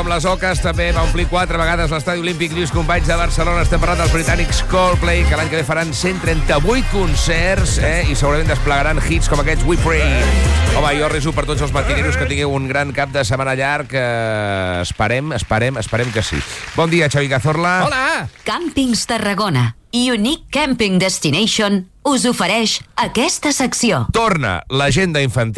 amb les Oques també va omplir 4 vegades l'Estadi Olímpic Lluís Companys de Barcelona. Estem parlant dels britànics Coldplay, que l'any que ve faran 138 concerts, i segurament desplegaran hits com aquests We Pray. Home, jo reso per tots els matineros que tingueu un gran cap de setmana llarg. Esperem que sí. Bon dia, Xavi Cazorla. Hola! Càmpings Tarragona, Unique Camping Destination, us ofereix aquesta secció. Torna l'agenda infantil